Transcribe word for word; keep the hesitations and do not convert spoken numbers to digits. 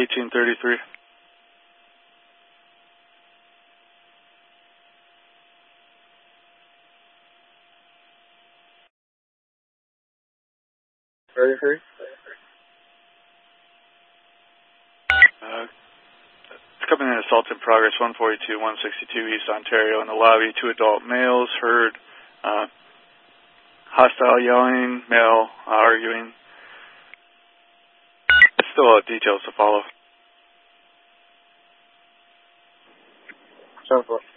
eighteen thirty-three. thirty-three? Uh, it's coming in assault in progress, one forty-two, one sixty-two East Ontario. In the lobby, two adult males heard uh, hostile yelling, male uh, arguing. Still uh, details to follow. So forth.